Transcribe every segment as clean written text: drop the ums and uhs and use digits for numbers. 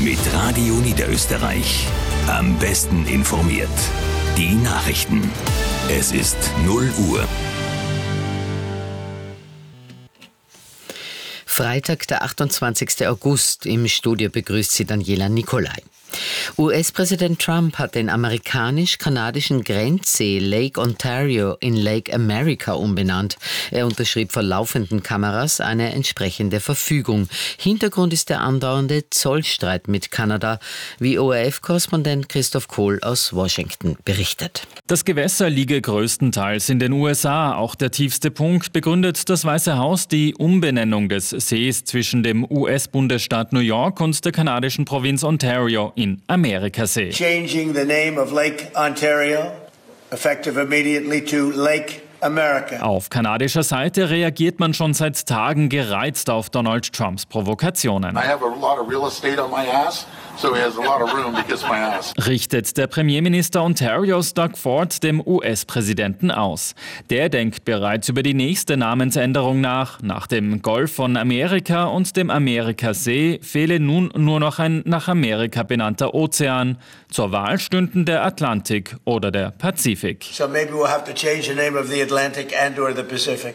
Mit Radio Niederösterreich. Am besten informiert. Die Nachrichten. Es ist 0 Uhr. Freitag, der 28. August. Im Studio begrüßt Sie Daniela Nicolai. US-Präsident Trump hat den amerikanisch-kanadischen Grenzsee Lake Ontario in Lake America umbenannt. Er unterschrieb vor laufenden Kameras eine entsprechende Verfügung. Hintergrund ist der andauernde Zollstreit mit Kanada, wie ORF-Korrespondent Christoph Kohl aus Washington berichtet. Das Gewässer liege größtenteils in den USA. Auch der tiefste Punkt begründet das Weiße Haus die Umbenennung des Sees zwischen dem US-Bundesstaat New York und der kanadischen Provinz Ontario in Amerikasee. Changing the name of Lake Ontario, effective immediately to Lake America. Auf kanadischer Seite reagiert man schon seit Tagen gereizt auf Donald Trumps Provokationen. Richtet der Premierminister Ontarios Doug Ford dem US-Präsidenten aus. Der denkt bereits über die nächste Namensänderung nach. Nach dem Golf von Amerika und dem Amerikasee fehle nun nur noch ein nach Amerika benannter Ozean. Zur Wahl stünden der Atlantik oder der Pazifik. So maybe we'll have to change the name of the Atlantic and or the Pacific.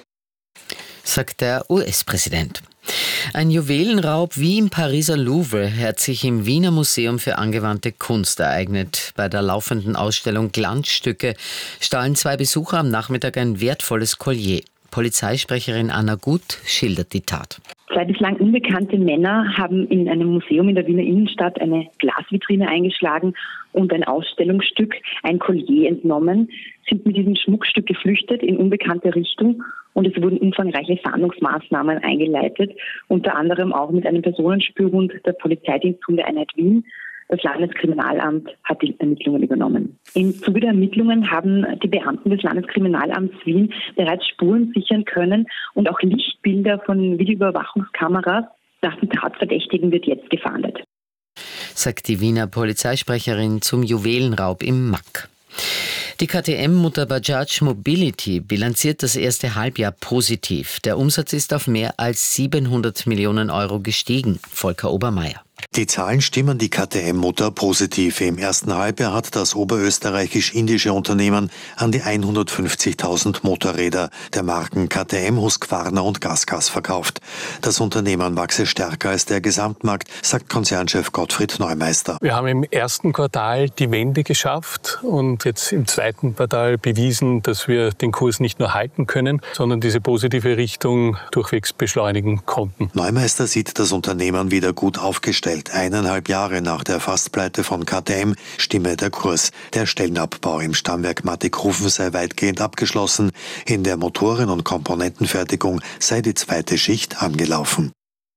Sagt der US-Präsident. Ein Juwelenraub wie im Pariser Louvre hat sich im Wiener Museum für angewandte Kunst ereignet. Bei der laufenden Ausstellung Glanzstücke stahlen 2 Besucher am Nachmittag ein wertvolles Collier. Polizeisprecherin Anna Gut schildert die Tat. 2 bislang unbekannte Männer haben in einem Museum in der Wiener Innenstadt eine Glasvitrine eingeschlagen und ein Ausstellungsstück, ein Collier, entnommen, sind mit diesem Schmuckstück geflüchtet in unbekannte Richtung und es wurden umfangreiche Fahndungsmaßnahmen eingeleitet, unter anderem auch mit einem Personenspürhund der Polizeidiensthundeeinheit Wien. Das Landeskriminalamt hat die Ermittlungen übernommen. Im Zuge der Ermittlungen haben die Beamten des Landeskriminalamts Wien bereits Spuren sichern können und auch Lichtbilder von Videoüberwachungskameras. Nach dem Tatverdächtigen wird jetzt gefahndet. Sagt die Wiener Polizeisprecherin zum Juwelenraub im Mack. Die KTM-Mutter Bajaj Mobility bilanziert das erste Halbjahr positiv. Der Umsatz ist auf mehr als 700 Millionen Euro gestiegen. Volker Obermeier. Die Zahlen stimmen die KTM-Mutter positiv. Im ersten Halbjahr hat das oberösterreichisch-indische Unternehmen an die 150.000 Motorräder der Marken KTM, Husqvarna und GasGas verkauft. Das Unternehmen wachse stärker als der Gesamtmarkt, sagt Konzernchef Gottfried Neumeister. Wir haben im ersten Quartal die Wende geschafft und jetzt im zweiten Quartal bewiesen, dass wir den Kurs nicht nur halten können, sondern diese positive Richtung durchwegs beschleunigen konnten. Neumeister sieht das Unternehmen wieder gut aufgestellt. 1,5 Jahre nach der Fastpleite von KTM stimme der Kurs. Der Stellenabbau im Stammwerk Mattighofen sei weitgehend abgeschlossen. In der Motoren- und Komponentenfertigung sei die zweite Schicht angelaufen.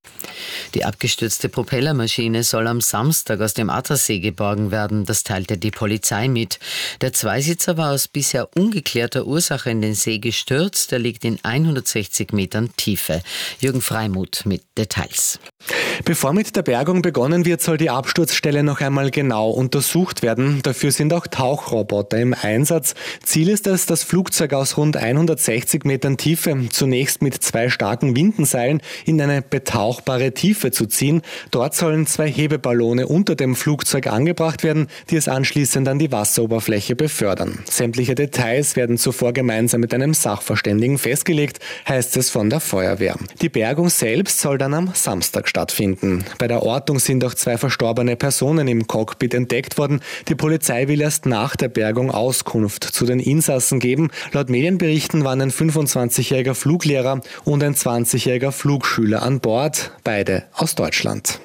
Die abgestürzte Propellermaschine soll am Samstag aus dem Attersee geborgen werden. Das teilte die Polizei mit. Der Zweisitzer war aus bisher ungeklärter Ursache in den See gestürzt. Er liegt in 160 Metern Tiefe. Jürgen Freimuth mit Details. Bevor mit der Bergung begonnen wird, soll die Absturzstelle noch einmal genau untersucht werden. Dafür sind auch Tauchroboter im Einsatz. Ziel ist es, das Flugzeug aus rund 160 Metern Tiefe zunächst mit 2 starken Windenseilen in eine betauchbare Tiefe zu ziehen. Dort sollen 2 Hebeballone unter dem Flugzeug angebracht werden, die es anschließend an die Wasseroberfläche befördern. Sämtliche Details werden zuvor gemeinsam mit einem Sachverständigen festgelegt, heißt es von der Feuerwehr. Die Bergung selbst soll dann am Samstag stattfinden. Bei der Ortung sind auch 2 verstorbene Personen im Cockpit entdeckt worden. Die Polizei will erst nach der Bergung Auskunft zu den Insassen geben. Laut Medienberichten waren ein 25-jähriger Fluglehrer und ein 20-jähriger Flugschüler an Bord, beide aus Deutschland.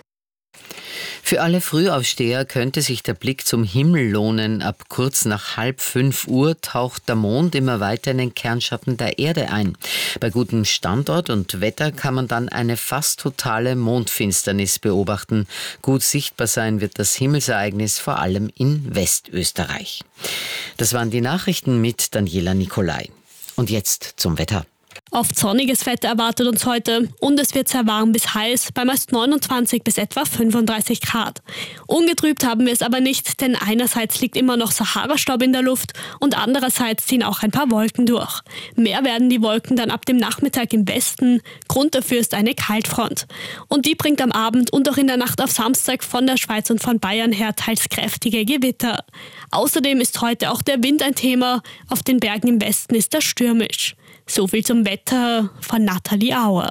Für alle Frühaufsteher könnte sich der Blick zum Himmel lohnen. Ab kurz nach 4:30 taucht der Mond immer weiter in den Kernschatten der Erde ein. Bei gutem Standort und Wetter kann man dann eine fast totale Mondfinsternis beobachten. Gut sichtbar sein wird das Himmelsereignis vor allem in Westösterreich. Das waren die Nachrichten mit Daniela Nicolai. Und jetzt zum Wetter. Oft sonniges Wetter erwartet uns heute und es wird sehr warm bis heiß, bei meist 29 bis etwa 35 Grad. Ungetrübt haben wir es aber nicht, denn einerseits liegt immer noch Sahara-Staub in der Luft und andererseits ziehen auch ein paar Wolken durch. Mehr werden die Wolken dann ab dem Nachmittag im Westen. Grund dafür ist eine Kaltfront. Und die bringt am Abend und auch in der Nacht auf Samstag von der Schweiz und von Bayern her teils kräftige Gewitter. Außerdem ist heute auch der Wind ein Thema. Auf den Bergen im Westen ist er stürmisch. So viel zum Wetter von Nathalie Auer.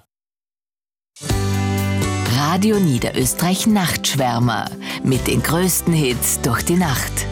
Radio Niederösterreich Nachtschwärmer mit den größten Hits durch die Nacht.